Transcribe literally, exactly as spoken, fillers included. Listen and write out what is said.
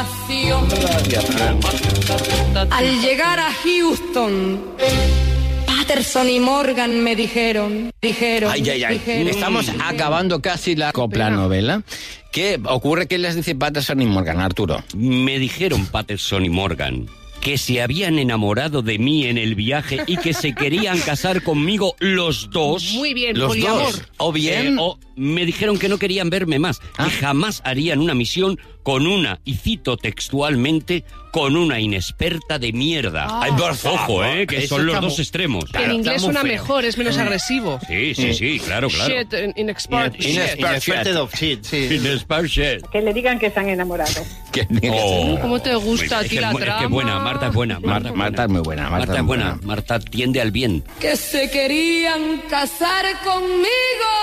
nación. Al llegar a Houston, Patterson y Morgan me dijeron, dijeron, Ay, ay, ay. dijeron, Estamos dijeron. acabando casi la copla novela. ¿Qué ocurre? ¿Qué les dice Patterson y Morgan, Arturo? Me dijeron Patterson y Morgan que se habían enamorado de mí en el viaje y que se querían casar conmigo los dos. Muy bien, Los poliamor. dos. O bien... Eh, o me dijeron que no querían verme más, Ah. que jamás harían una misión con una, y cito textualmente, con una inexperta de mierda. Ah. Ay, por favor. Ojo, eh, que Eso son los está dos muy- extremos. Que en inglés está muy suena feo. mejor, es menos agresivo. Sí, sí, sí, claro, claro. Shit, in- inexpert shit. Inexpert of shit, sí. Inexpert shit. Que le digan que se han enamorado. Que- Oh. ¿Cómo te gusta a Es ti que la es mu- es trama? que buena, Marta es buena. Marta, Marta, Marta es muy buena. Marta, Marta es buena. Marta tiende al bien. Que se querían casar conmigo.